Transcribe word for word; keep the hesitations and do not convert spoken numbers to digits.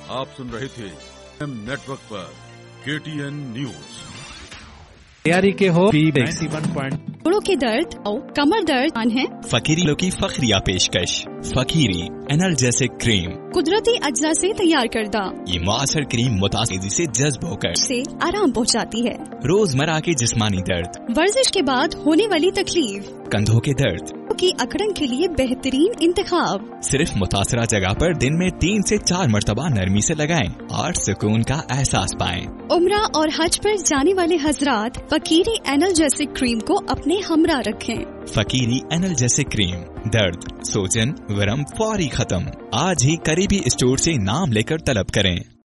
आप सुन रहे थे एम नेटवर्क पर केटीएन न्यूज। तैयारी के हो इक्यासी पॉइंट जोड़ों के दर्द और कमर दर्द है फकीरी की फखरिया पेशकश फकीरी एनाल्जेसिक क्रीम कुदरती अज्जा से तैयार करदा। ये मुआसर क्रीम मुतासिदी से जज्ब होकर से आराम पहुंचाती है। रोजमर्रा के जिस्मानी दर्द, वर्जिश के बाद होने वाली तकलीफ, कंधों के दर्द की अकड़न के लिए बेहतरीन इंतखाब। सिर्फ मुतासरा जगह पर दिन में तीन से चार मरतबा नरमी से लगाएं और सुकून का एहसास पाएं। उम्रा और हज पर जाने वाले हजरात फकीरी एनाल्जेसिक क्रीम को अपने हमरा रखें। फकीरी एनाल्जेसिक क्रीम, दर्द, सोजन, वरम फौरी खत्म। आज ही करीबी स्टोर से नाम लेकर तलब करें।